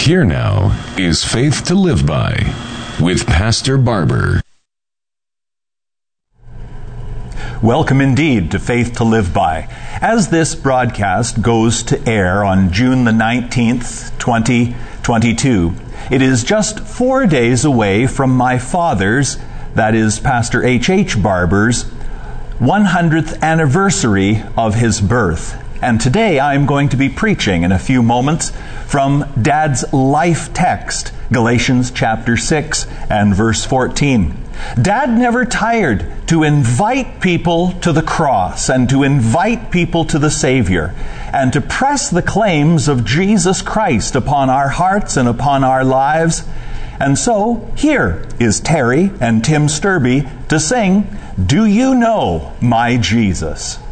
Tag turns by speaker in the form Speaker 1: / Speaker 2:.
Speaker 1: Here now is Faith to Live By with Pastor Barber.
Speaker 2: Welcome indeed to Faith to Live By. As this broadcast goes to air on June the 19th, 2022, it is just 4 days away from my father's, that is Pastor H.H. Barber's, 100th anniversary of his birth. And today I'm going to be preaching in a few moments from Dad's life text, Galatians chapter 6 and verse 14. Dad never tired to invite people to the cross and to invite people to the Savior and to press the claims of Jesus Christ upon our hearts and upon our lives. And so here is Terry and Tim Sturby to sing, "Do You Know My Jesus?"